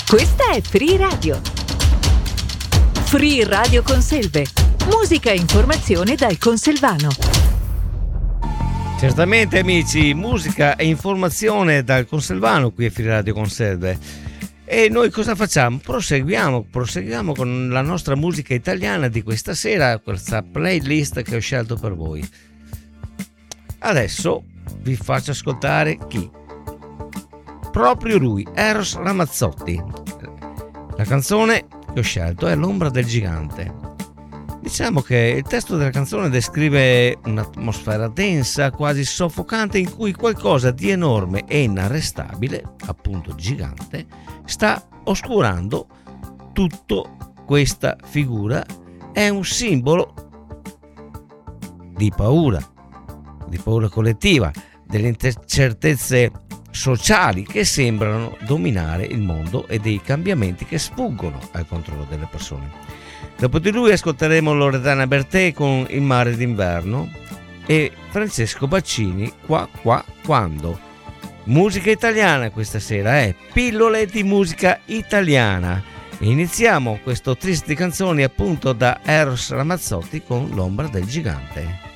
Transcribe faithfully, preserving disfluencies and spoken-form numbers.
Questa è Free Radio. Free Radio Conselve. Musica e informazione dal Conselvano. Certamente amici, musica e informazione dal Conselvano qui a Free Radio Conselve. E noi cosa facciamo? Proseguiamo, proseguiamo con la nostra musica italiana di questa sera, questa playlist che ho scelto per voi. Adesso vi faccio ascoltare chi? Proprio lui, Eros Ramazzotti. La canzone che ho scelto è L'ombra del gigante. Diciamo che il testo della canzone descrive un'atmosfera densa, quasi soffocante, in cui qualcosa di enorme e inarrestabile, appunto gigante, sta oscurando tutto. Questa figura è un simbolo di paura, di paura collettiva, delle incertezze sociali che sembrano dominare il mondo e dei cambiamenti che sfuggono al controllo delle persone. Dopo di lui ascolteremo Loredana Bertè con Il mare d'inverno e Francesco Baccini Qua Qua Quando. Musica italiana questa sera, è eh? Pillole di musica italiana. Iniziamo questo triste di canzoni appunto da Eros Ramazzotti con L'ombra del gigante.